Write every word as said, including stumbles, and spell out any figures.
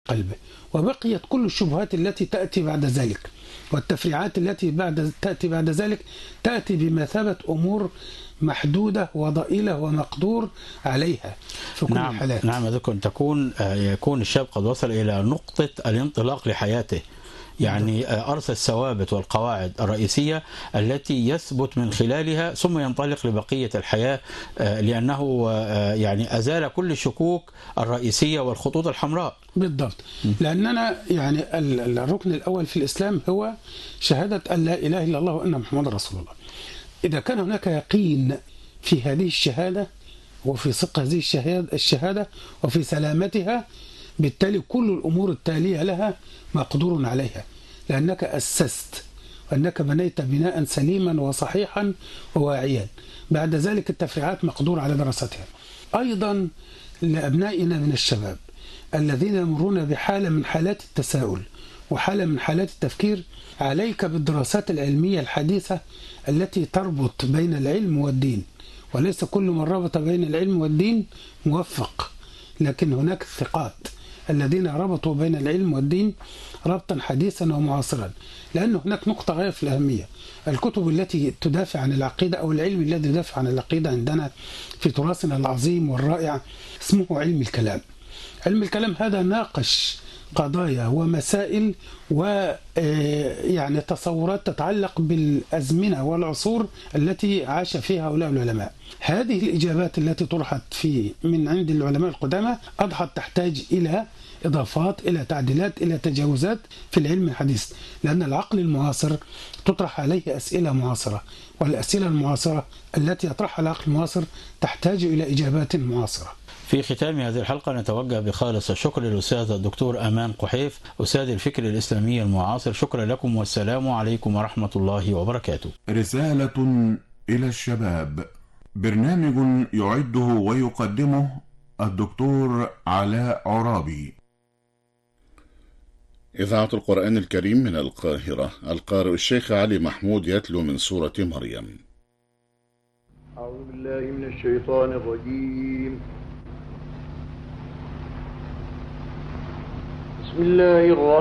قلبه، وبقيت كل الشبهات التي تأتي بعد ذلك والتفريعات التي بعد تأتي بعد ذلك تأتي بمثابة أمور محدودة وضئيلة ومقدور عليها في كل نعم الحالات. نعم أن تكون يكون الشاب قد وصل إلى نقطة الانطلاق لحياته، يعني أرسى الثوابت والقواعد الرئيسية التي يثبت من خلالها ثم ينطلق لبقية الحياة، لأنه يعني أزال كل الشكوك الرئيسية والخطوط الحمراء. بالضبط، لأننا يعني الركن الأول في الإسلام هو شهادة أن لا إله إلا الله وأن محمد رسول الله. إذا كان هناك يقين في هذه الشهادة وفي صدق هذه الشهادة وفي سلامتها، بالتالي كل الأمور التالية لها مقدور عليها، لأنك أسست وأنك بنيت بناء سليما وصحيحا وواعيا. بعد ذلك التفريعات مقدور على دراستها. أيضا لأبنائنا من الشباب الذين يمرون بحالة من حالات التساؤل وحالة من حالات التفكير، عليك بالدراسات العلمية الحديثة التي تربط بين العلم والدين، وليس كل من ربط بين العلم والدين موفق، لكن هناك الثقات الذين ربطوا بين العلم والدين ربطا حديثا ومعاصرا. لأن هناك نقطة غاية في الأهمية، الكتب التي تدافع عن العقيدة أو العلم الذي يدافع عن العقيدة عندنا في تراثنا العظيم والرائع اسمه علم الكلام. علم الكلام هذا ناقش قضايا ومسائل ويعني تصورات تتعلق بالأزمنة والعصور التي عاش فيها هؤلاء العلماء. هذه الإجابات التي طرحت في من عند العلماء القدامى أضحت تحتاج إلى إضافات، إلى تعديلات، إلى تجاوزات في العلم الحديث، لأن العقل المعاصر تطرح عليه أسئلة معاصرة، والأسئلة المعاصرة التي يطرحها العقل المعاصر تحتاج إلى إجابات معاصرة. في ختام هذه الحلقة نتوجه بخالص الشكر للأستاذ الدكتور أمان قحيف أستاذ الفكر الإسلامي المعاصر. شكرا لكم والسلام عليكم ورحمة الله وبركاته. رسالة إلى الشباب، برنامج يعده ويقدمه الدكتور علاء عرابي. إذاعة القرآن الكريم من القاهرة، القارئ الشيخ علي محمود يتلو من سورة مريم. أعوذ بالله من الشيطان الرجيم. بسم الله الرحمن